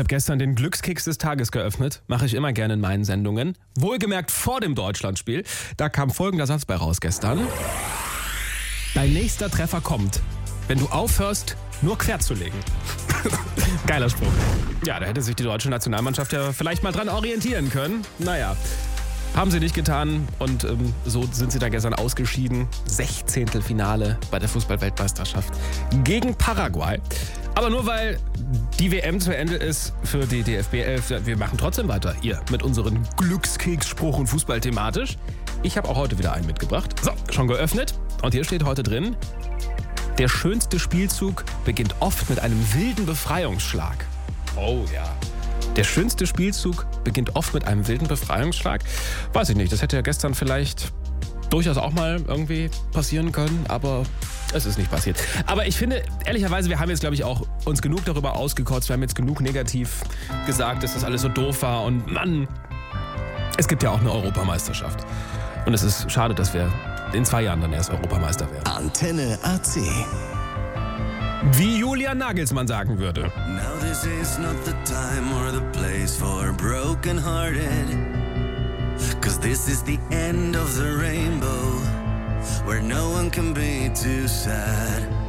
habe gestern den Glückskeks des Tages geöffnet. Mache ich immer gerne in meinen Sendungen. Wohlgemerkt vor dem Deutschlandspiel. Da kam folgender Satz bei raus gestern. Dein nächster Treffer kommt, wenn du aufhörst, nur quer zu legen. Geiler Spruch. Ja, da hätte sich die deutsche Nationalmannschaft ja vielleicht mal dran orientieren können. Naja, haben sie nicht getan und so sind sie da gestern ausgeschieden. 16. Finale bei der Fußball-Weltmeisterschaft gegen Paraguay. Aber nur weil die WM zu Ende ist für die DFB 11, wir machen trotzdem weiter hier mit unseren Glückskeks-Spruch und Fußball thematisch. Ich habe auch heute wieder einen mitgebracht. So, schon geöffnet. Und hier steht heute drin: Der schönste Spielzug beginnt oft mit einem wilden Befreiungsschlag. Oh ja. Der schönste Spielzug beginnt oft mit einem wilden Befreiungsschlag. Weiß ich nicht, das hätte ja gestern vielleicht durchaus auch mal irgendwie passieren können, aber es ist nicht passiert. Aber ich finde, ehrlicherweise, wir haben jetzt, glaube ich, auch uns genug darüber ausgekotzt. Wir haben jetzt genug negativ gesagt, dass das alles so doof war. Und Mann, es gibt ja auch eine Europameisterschaft. Und es ist schade, dass wir in 2 Jahren dann erst Europameister werden. Antenne AC. Wie Julian Nagelsmann sagen würde. Now this is not the time or the place for broken-hearted. 'Cause this is the end of the rainbow, where no one can be too sad.